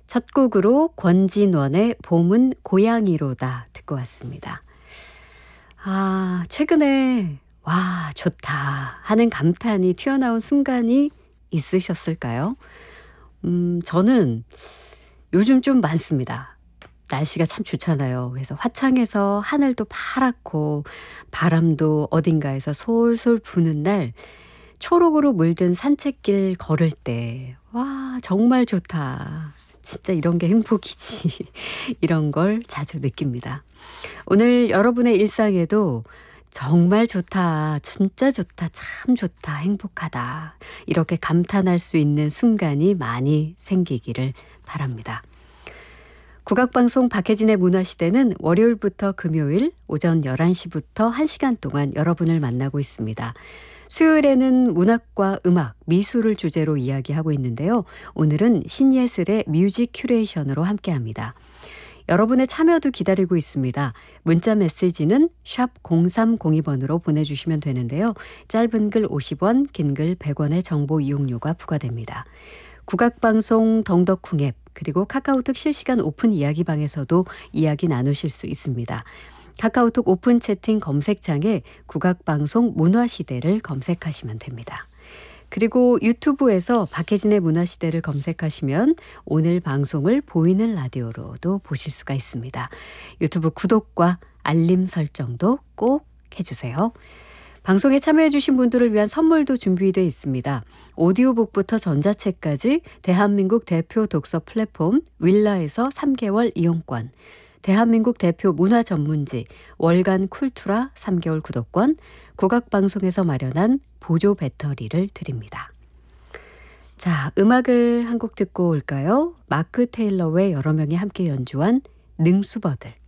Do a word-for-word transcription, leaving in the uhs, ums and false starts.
첫 곡으로 권진원의 봄은 고양이로다 듣고 왔습니다. 아, 최근에 와, 좋다 하는 감탄이 튀어나온 순간이 있으셨을까요? 음, 저는 요즘 좀 많습니다. 날씨가 참 좋잖아요. 그래서 화창해서 하늘도 파랗고 바람도 어딘가에서 솔솔 부는 날 초록으로 물든 산책길 걸을 때 와, 정말 좋다. 진짜 이런 게 행복이지. 이런 걸 자주 느낍니다. 오늘 여러분의 일상에도 정말 좋다, 진짜 좋다, 참 좋다, 행복하다 이렇게 감탄할 수 있는 순간이 많이 생기기를 바랍니다. 국악방송 박혜진의 문화시대는 월요일부터 금요일 오전 열한 시부터 한 시간 동안 여러분을 만나고 있습니다. 수요일에는 문학과 음악, 미술을 주제로 이야기하고 있는데요. 오늘은 신예슬의 뮤직 큐레이션으로 함께합니다. 여러분의 참여도 기다리고 있습니다. 문자 메시지는 샵 공삼공이 번으로 보내주시면 되는데요. 짧은 글 오십 원, 긴 글 백 원의 정보 이용료가 부과됩니다. 국악방송 덩덕쿵 앱 그리고 카카오톡 실시간 오픈 이야기방에서도 이야기 나누실 수 있습니다. 카카오톡 오픈 채팅 검색창에 국악방송 문화시대를 검색하시면 됩니다. 그리고 유튜브에서 박혜진의 문화시대를 검색하시면 오늘 방송을 보이는 라디오로도 보실 수가 있습니다. 유튜브 구독과 알림 설정도 꼭 해주세요. 방송에 참여해 주신 분들을 위한 선물도 준비되어 있습니다. 오디오북부터 전자책까지 대한민국 대표 독서 플랫폼 윌라에서 삼 개월 이용권, 대한민국 대표 문화 전문지 월간 쿨투라 삼 개월 구독권, 국악방송에서 마련한 보조 배터리를 드립니다. 자, 음악을 한 곡 듣고 올까요? 마크 테일러 외 여러 명이 함께 연주한 능수버들.